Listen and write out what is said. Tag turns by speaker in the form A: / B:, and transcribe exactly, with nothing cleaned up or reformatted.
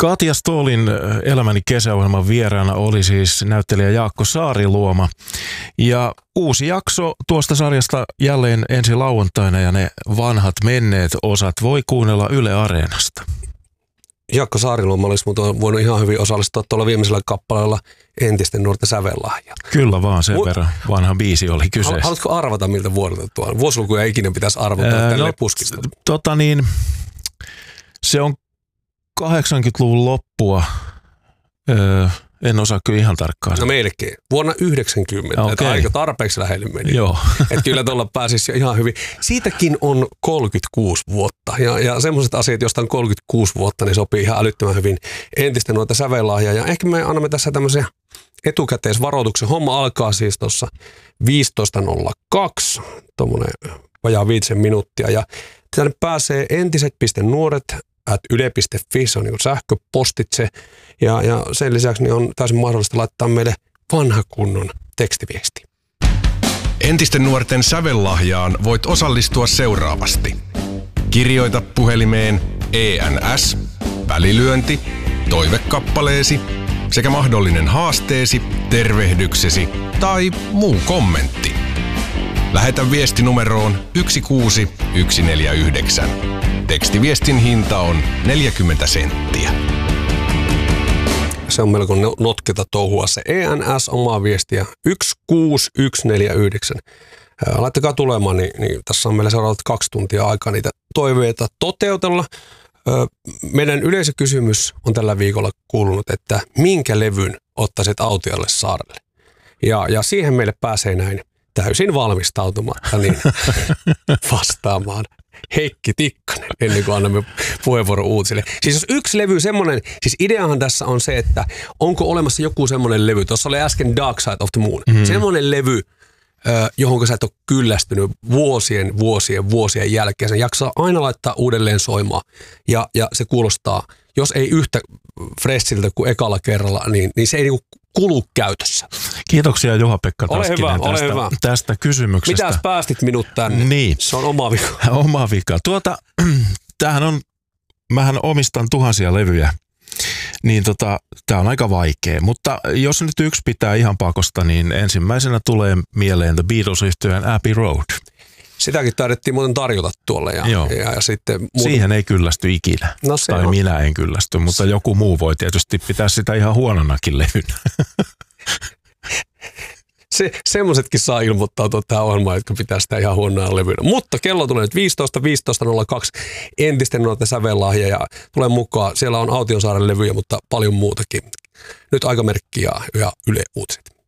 A: Katja Ståhlin Elämäni kesäohjelman vieraana oli siis näyttelijä Jaakko Saariluoma. Ja uusi jakso tuosta sarjasta jälleen ensi lauantaina ja ne vanhat menneet osat voi kuunnella Yle Areenasta.
B: Jaakko Saariluoma olisi muuten voinut ihan hyvin osallistua tuolla viimeisellä kappaleella Entisten nuorten sävellahja.
A: Kyllä vaan, sen Mu- verran vanha biisi oli kyseessä.
B: Haluatko arvata, miltä vuodelta tuo? Vuosilukuja ikinä pitäisi arvata Ää, tälle no, puskista.
A: Tota niin, se on kahdeksankymmentäluvun loppua. Öö, en osaa kyllä ihan tarkkaan.
B: No melkein. Vuonna yhdeksänkymmentä. Okay. Että aika tarpeeksi lähelle meni.
A: Joo.
B: Että kyllä tuolla pääsisi ihan hyvin. Siitäkin on kolmekymmentäkuusi vuotta. Ja, ja semmoiset asiat, joista on kolmekymmentäkuusi vuotta, niin sopii ihan älyttömän hyvin Entisten nuorten sävellahjaa. Ja ehkä me annamme tässä tämmöisen etukäteisvaroituksen. Homma alkaa siis tuossa viisitoista nolla kaksi. Tuommoinen vajaa viitisen minuuttia. Ja tänne pääsee entiset.nuoret at yle piste fi, se on niin kuin sähköpostitse, ja, ja sen lisäksi niin on täysin mahdollista laittaa meille vanha kunnon tekstiviesti.
C: Entisten nuorten sävellahjaan voit osallistua seuraavasti. Kirjoita puhelimeen E N S, välilyönti, toivekappaleesi sekä mahdollinen haasteesi, tervehdyksesi tai muu kommentti. Lähetä viesti numeroon yksi kuusi yksi neljä yhdeksän. Tekstiviestin hinta on neljäkymmentä senttiä.
B: Se on melko notketa touhua se E N S, omaa viestiä yksi kuusi yksi neljä yhdeksän. Laittakaa tulemaan, niin, niin tässä on meillä seuraavat kaksi tuntia aikaa niitä toiveita toteutella. Meidän yleisökysymys on tällä viikolla kuulunut, että minkä levyn ottaisit autiolle saarelle? Ja, ja siihen meille pääsee näin täysin valmistautumatta niin vastaamaan Heikki Tikkanen, ennen kuin annamme puheenvuoron uutisille. Siis jos yksi levy, semmoinen, siis ideahan tässä on se, että onko olemassa joku semmoinen levy, tuossa oli äsken Dark Side of the Moon, mm-hmm. semmoinen levy, johon sä et ole kyllästynyt vuosien, vuosien, vuosien jälkeen. Sen jaksaa aina laittaa uudelleen soimaan ja, ja se kuulostaa, jos ei yhtä freshiltä kuin ekalla kerralla, niin, niin se ei niinku kulu käytössä.
A: Kiitoksia Juha-Pekka Taskinen
B: hyvä,
A: tästä, tästä kysymyksestä.
B: Mitäs päästit minut tänne?
A: Niin.
B: Se on oma vika.
A: Oma vika. Tuota, tämähän on, mähän omistan tuhansia levyjä, niin tota, tää on aika vaikea. Mutta jos nyt yksi pitää ihan pakosta, niin ensimmäisenä tulee mieleen The Beatles-yhtyeen Abbey Road.
B: Sitäkin taidettiin muuten tarjota tuolle. Ja, ja, ja sitten muuten...
A: Siihen ei kyllästy ikinä.
B: No,
A: tai on. Minä en kyllästy, mutta joku muu voi tietysti pitää sitä ihan huononakin levynä.
B: Se, semmoisetkin saa ilmoittautua tähän ohjelmaan, jotka pitää sitä ihan huonoa levynä. Mutta kello tulee nyt viisitoista viisitoista nolla kaksi Entisten nuorten sävellahja ja tulee mukaan. Siellä on Autiosaaren levyjä, mutta paljon muutakin. Nyt aikamerkki ja, ja Yle Uutiset.